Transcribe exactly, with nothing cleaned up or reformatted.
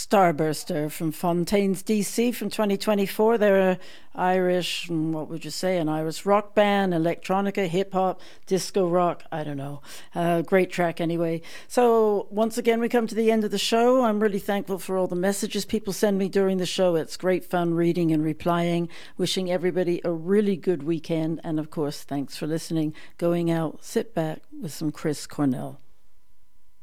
Starburster from Fontaines, D C from twenty twenty-four. They're an Irish, what would you say, an Irish rock band, electronica, hip-hop, disco rock, I don't know. Uh, great track anyway. So once again, we come to the end of the show. I'm really thankful for all the messages people send me during the show. It's great fun reading and replying. Wishing everybody a really good weekend. And of course, thanks for listening. Going out, sit back with some Chris Cornell.